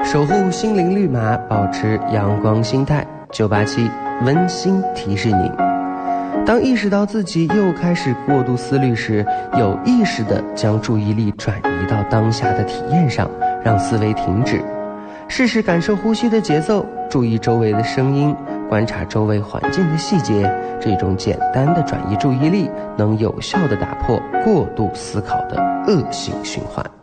守护心灵绿码，保持阳光心态。987温馨提示您，当意识到自己又开始过度思虑时，有意识地将注意力转移到当下的体验上，让思维停止，试试感受呼吸的节奏，注意周围的声音，观察周围环境的细节。这种简单的转移注意力能有效地打破过度思考的恶性循环。